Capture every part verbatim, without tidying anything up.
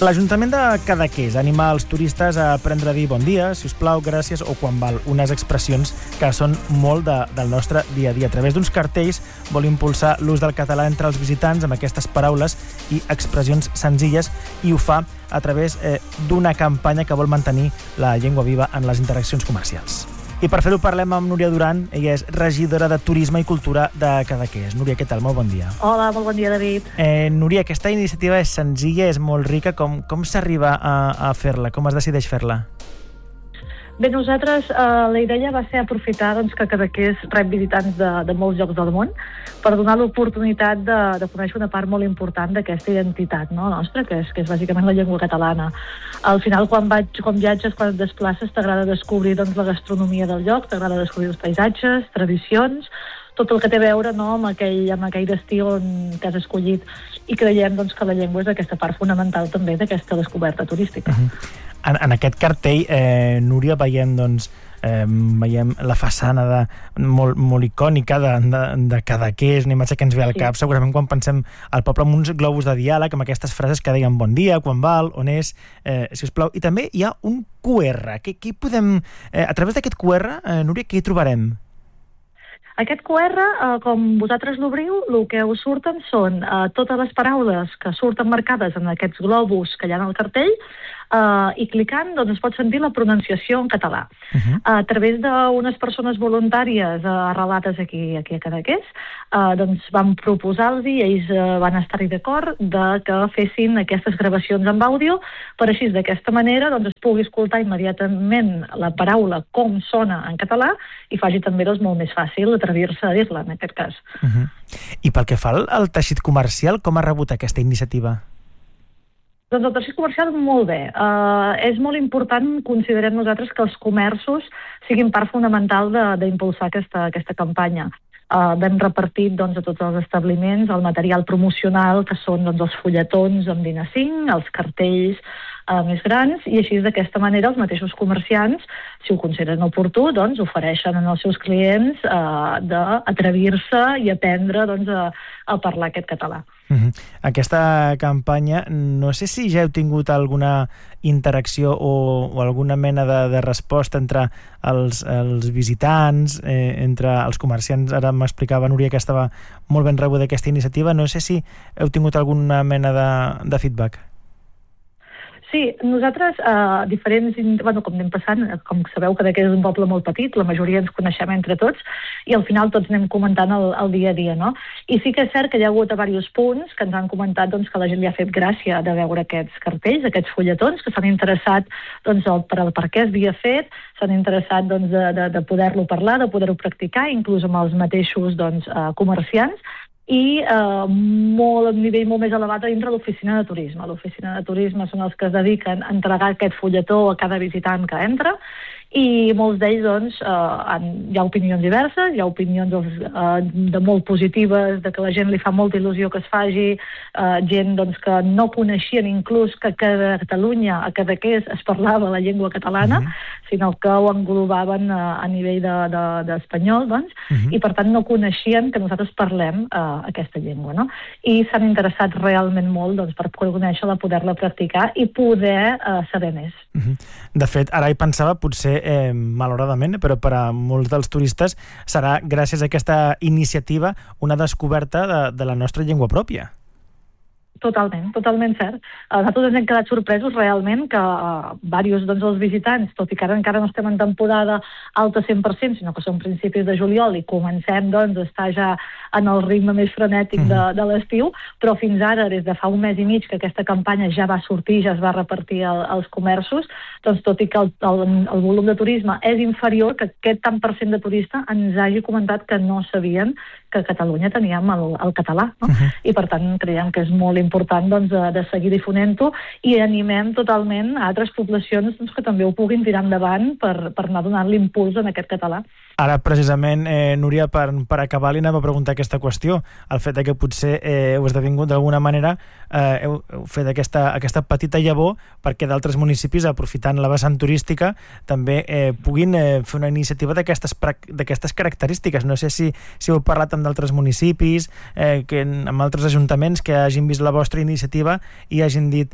L'Ajuntament de Cadaqués anima els turistes a aprendre a dir bon dia, si us plau, gràcies o quan val, unes expressions que són molt de, del nostre dia a dia. A través d'uns cartells vol impulsar l'ús del català entre els visitants amb aquestes paraules i expressions senzilles, i ho fa a través eh, d'una campanya que vol mantenir la llengua viva en les interaccions comercials. I per fer-ho parlem amb Núria Duran. Ella és regidora de Turisme i Cultura de Cadaqués. Núria, què tal? Molt bon dia. Hola, molt bon dia, David. Eh, Núria, aquesta iniciativa és senzilla, és molt rica. Com, com s'arriba a, a fer-la? Com es decideix fer-la? Bé, nosaltres, eh, la idea va ser aprofitar doncs, que Cadaqués rep visitants de, de molts llocs del món per donar l'oportunitat de, de conèixer una part molt important d'aquesta identitat, no, nostra, que és, que és bàsicament la llengua catalana. Al final, quan, vaig, quan viatges, quan et desplaces, t'agrada descobrir doncs, la gastronomia del lloc, t'agrada descobrir els paisatges, tradicions, tot el que té a veure, no, amb, aquell, amb aquell destí on que has escollit, i creiem doncs, que la llengua és aquesta part fonamental també d'aquesta descoberta turística. Uh-huh. En, en aquest cartell, eh, Núria, veiem, doncs, eh, veiem la façana de, molt, molt icònica de, de, de Cadaqués, una imatge que ens ve al Sí. cap, segurament quan pensem al poble, amb uns globus de diàleg, amb aquestes frases que deien bon dia, quan val, on és, eh, si us plau. I també hi ha un cu erre. Què, què podem, eh, a través d'aquest cu erre, eh, Núria, què hi trobarem? Aquest cu erre, eh, com vosaltres l'obriu, el que us surten són eh, totes les paraules que surten marcades en aquests globus que hi ha al cartell, eh, i clicant doncs, es pot sentir la pronunciació en català. Uh-huh. A través d'unes persones voluntàries eh, arrelades aquí, aquí a Cadaqués, eh, doncs vam proposar-los i ells eh, van estar-hi d'acord de que fessin aquestes gravacions amb àudio, per així d'aquesta manera doncs, es pugui escoltar immediatament la paraula com sona en català i faci també doncs, molt més fàcil atrevir-se a dir-la, en aquest cas. Uh-huh. I pel que fa al, al teixit comercial, com ha rebut aquesta iniciativa? Doncs el teixit comercial molt bé. Uh, és molt important, considerem nosaltres, que els comerços siguin part fonamental d'impulsar aquesta, aquesta campanya. Uh, vam repartit doncs, a tots els establiments el material promocional, que són doncs, els fulletons amb Din A cinc, els cartells uh, més grans, i així d'aquesta manera els mateixos comerciants, si ho consideren oportú, doncs, ofereixen als seus clients uh, d'atrevir-se i aprendre doncs, a, a parlar aquest català. Uh-huh. Aquesta campanya, no sé si ja heu tingut alguna interacció o, o alguna mena de, de resposta entre els, els visitants, eh, entre els comerciants. Ara m'explicava Núria que estava molt ben rebuda aquesta iniciativa. No sé si heu tingut alguna mena de, de feedback. Sí, nosaltres, eh, diferents, bueno, com anem passant, com sabeu, Cadaqués és un poble molt petit, la majoria ens coneixem entre tots, i al final tots anem comentant el, el dia a dia, no? I sí que és cert que hi ha hagut a diversos punts que ens han comentat doncs, que la gent li ha fet gràcia de veure aquests cartells, aquests fulletons, que s'han interessat doncs, el, per, per què es havia fet, s'han interessat doncs, de, de, de poder-lo parlar, de poder-ho practicar, inclús amb els mateixos doncs, eh, comerciants, i eh, molt, a nivell molt més elevat dintre l'oficina de turisme. L'oficina de turisme són els que es dediquen a entregar aquest fulletó a cada visitant que entra, i molts d'ells doncs, eh, han, hi ha opinions diverses, hi ha opinions doncs, eh, de molt positives, de que la gent li fa molta il·lusió que es faci, eh, gent doncs, que no coneixien inclús que a Catalunya, a Cadaqués, es parlava la llengua catalana, uh-huh. sinó que ho englobaven a, a nivell d'espanyol, de, de, doncs, uh-huh. i per tant no coneixien que nosaltres parlem eh, aquesta llengua, no? I s'han interessat realment molt doncs, per conèixer-la, poder-la practicar i poder eh, saber més. Uh-huh. De fet, ara hi pensava, potser eh, malauradament, però per a molts dels turistes serà, gràcies a aquesta iniciativa, una descoberta de, de la nostra llengua pròpia. Totalment, totalment cert. Uh, nosaltres ens hem quedat sorpresos realment que uh, diversos doncs, dels visitants, tot i que ara encara no estem en temporada alta cent per cent, sinó que són principis de juliol i comencem doncs, a estar ja en el ritme més frenètic de, de l'estiu, però fins ara, des de fa un mes i mig que aquesta campanya ja va sortir, ja es va repartir al, als comerços, doncs tot i que el, el, el volum de turisme és inferior, que aquest tant per cent de turista ens hagi comentat que no sabien que a Catalunya teníem el, el català, no? Uh-huh. I per tant creiem que és molt important doncs, de, de seguir difonent-ho, i animem totalment a altres poblacions doncs, que també ho puguin tirar endavant per, per anar donant l'impuls en aquest català. Ara, precisament, eh, Núria, per, per acabar, li anava a preguntar aquesta qüestió. El fet que potser eh, heu esdevingut d'alguna manera, eh, heu, heu fet aquesta, aquesta petita llavor perquè d'altres municipis, aprofitant la vessant turística, també eh, puguin eh, fer una iniciativa d'aquestes d'aquestes característiques. No sé si, si heu parlat amb d'altres municipis, eh, que, amb altres ajuntaments que hagin vist la vostra iniciativa i hagin dit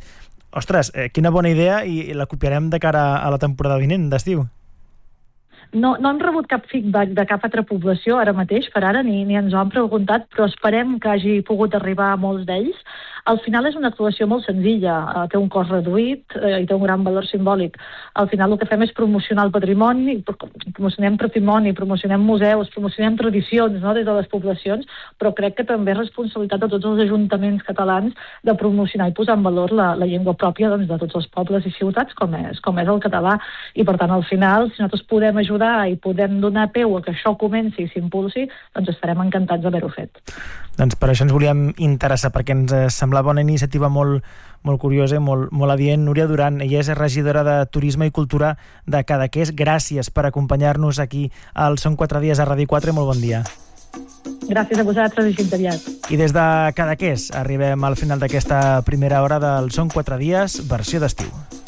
ostres, eh, quina bona idea, i la copiarem de cara a la temporada vinent d'estiu. No, no hem rebut cap feedback de cap altra població ara mateix, per ara, ni, ni ens ho han preguntat, però esperem que hagi pogut arribar a molts d'ells. Al final és una actuació molt senzilla, eh, té un cost reduït eh, i té un gran valor simbòlic. Al final el que fem és promocionar el patrimoni, promocionem patrimoni, promocionem museus, promocionem tradicions, no?, des de les poblacions, però crec que també és responsabilitat de tots els ajuntaments catalans de promocionar i posar en valor la, la llengua pròpia, doncs, de tots els pobles i ciutats, com és, com és el català. I per tant, al final, si nosaltres podem ajudar i podem donar peu a que això comenci i s'impulsi, doncs estarem encantats d'haver-ho fet. Doncs per això ens volíem interessar, perquè ens semblava una iniciativa molt, molt curiosa i molt, molt adient. Núria Duran, ella és regidora de Turisme i Cultura de Cadaqués. Gràcies per acompanyar-nos aquí al Són quatre dies a Ràdio quatre. Molt bon dia. Gràcies a vosaltres i fins aviat. I des de Cadaqués arribem al final d'aquesta primera hora del Són quatre dies, versió d'estiu.